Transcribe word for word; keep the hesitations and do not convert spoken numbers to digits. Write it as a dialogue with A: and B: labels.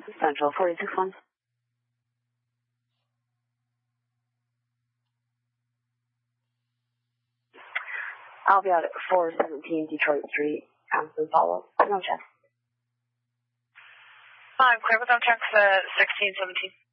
A: Central forty-six one. I'll be out at four seventeen Detroit Street. Constant follow. No check.
B: I'm clear with no checks at sixteen seventeen.